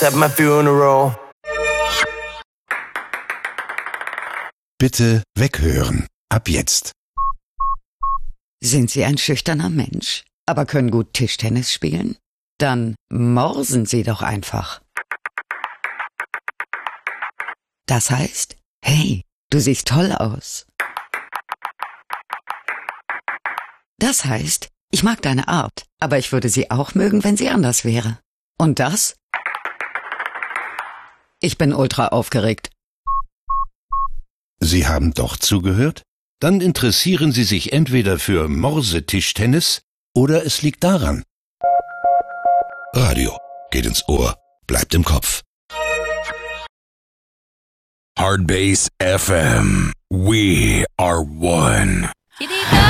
dance at my funeral. Bitte weghören. Ab jetzt. Sind Sie ein schüchterner Mensch, aber können gut Tischtennis spielen? Dann morsen Sie doch einfach. Das heißt, hey, du siehst toll aus. Das heißt, ich mag deine Art, aber ich würde sie auch mögen, wenn sie anders wäre. Und das? Ich bin ultra aufgeregt. Sie haben doch zugehört? Dann interessieren Sie sich entweder für Morsetischtennis oder es liegt daran. Radio geht ins Ohr, bleibt im Kopf. Hardbase FM. We are one.